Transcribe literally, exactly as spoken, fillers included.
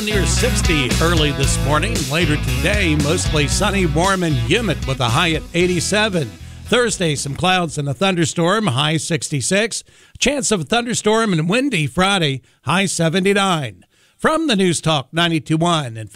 near sixty early this morning. Later today, mostly sunny, warm, and humid with a high at eighty-seven. Thursday, some clouds and a thunderstorm, high sixty-six. Chance of a thunderstorm and windy Friday, high seventy-nine. From the News Talk ninety-two point one and